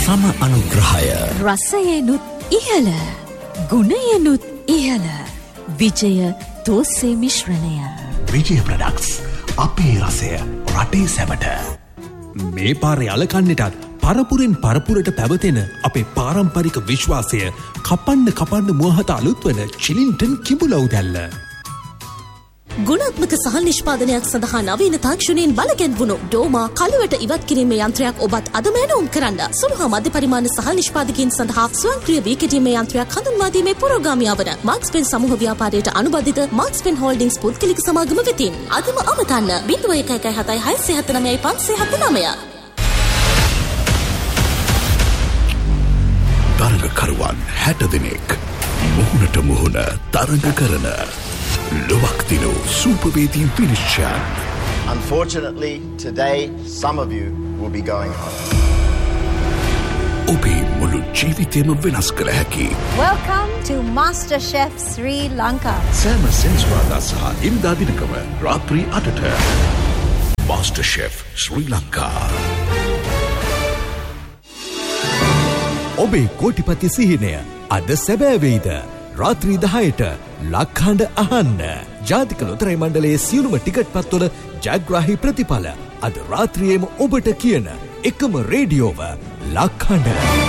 සම අනුග්‍රහය. රසයෙනුත් ඉහළ, ගුණයෙනුත් ඉහළ. විජය දෝසේ මිශ්‍රණය. විජය ප්‍රොඩක්ට්ස්. අපේ රසය රටේ සැමට. මේ පාරේ අලකන්නටත් පරපුරෙන් පරපුරට පැවතෙන අපේ පාරම්පරික විශ්වාසය කපන්න මුවහත අලුත් වන චිලින්ටන් කිඹුලව් දැල්ල. ගුණාත්මක සහල් නිෂ්පාදනයක් සඳහා නවීන තාක්ෂණයෙන් බලගැන්වුණු ඩෝමා කළුවට ඉවත් කිරීමේ යන්ත්‍රයක් ඔබත් අදම ඇනවුම් කරන්න. සුළු හා මධ්‍ය පරිමාණ සහල් නිෂ්පාදකයන් සඳහා ස්වයංක්‍රීය වී කෙටීමේ යන්ත්‍රයක් හඳුන්වා දීමේ පුරෝගාමියා වන මාක්ස් පෙන් සමූහ ව්‍යාපාරයට අනුබද්ධිත මාක්ස් පෙන් හෝල්ඩින්ග්ස් පුද්ගලික සමාගම වෙතින් අදම අමතන්න 0117679579. තරගකරුවන් 60 දෙනෙක් මුහුණට මුහුණ තරග කරන ලොවක් දිනු සූපවේදී විනිශ්චයන්. Unfortunately, today some of you will be going home. ඔබේ මුළු ජීවිතයම වෙනස් කළ හැකි. Welcome to MasterChef Sri Lanka. සෑම සෙන්සුරාදා සහ ඉරිදා දිනකම රාත්‍රී 8ට MasterChef Sri Lanka. ඔබේ කෝටිපති සිහිනය අද සැබෑ වෙයිද? රාත්‍රී 10ට ලක්හඬ අහන්න. ජාතික ලොතරැයි මණ්ඩලයේ සියලුම ටිකට් පත්වල ජයග්‍රාහී ප්‍රතිඵල අද රාත්‍රියේම ඔබට කියන එකම රේඩියෝව ලක්හඬ.